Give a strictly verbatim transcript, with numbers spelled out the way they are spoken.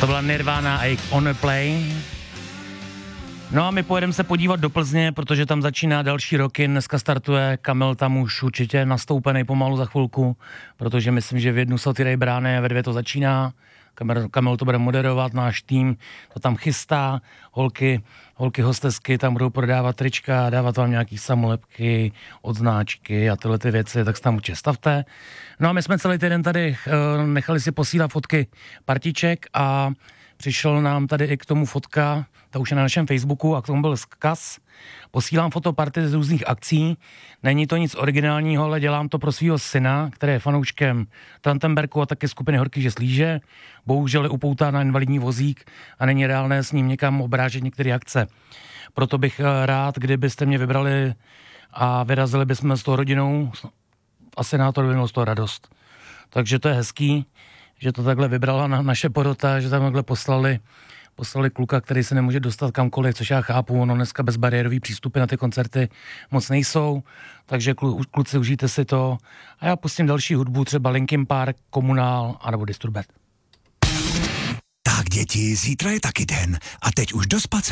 To byla Nirvana a jejich On a Play. No a my pojedeme se podívat do Plzně, protože tam začíná další roky. Dneska startuje Kamil tam už určitě nastoupený pomalu za chvilku, protože myslím, že v jednu se otvírají brány a ve dvě to začíná. Kamil, Kamil to bude moderovat, náš tým to tam chystá, holky, holky hostesky tam budou prodávat trička, dávat vám nějaký samolepky, odznáčky a tyhle ty věci, tak se tam určitě stavte. No a my jsme celý týden tady nechali si posílat fotky partiček a přišel nám tady i k tomu fotka, ta už je na našem Facebooku a k tomu byl vzkaz. Posílám fotoparty z různých akcí, není to nic originálního, ale dělám to pro svého syna, který je fanouškem Trantenberku a taky skupiny Horký že slíže. Bohužel je upoután na invalidní vozík a není reálné s ním někam obrážet některé akce. Proto bych rád, kdybyste mě vybrali a vyrazili bychom s tou rodinou, asi na to vyvinulo z toho radost. Takže to je hezký, že to takhle vybrala na naše porota, že tam takhle poslali, poslali kluka, který se nemůže dostat kamkoliv, což já chápu, ono dneska bezbariérový přístupy na ty koncerty moc nejsou, takže klu, kluci užijte si to a já pustím další hudbu, třeba Linkin Park, Komunál anebo Disturbed. Tak děti, zítra je taky den a teď už dospat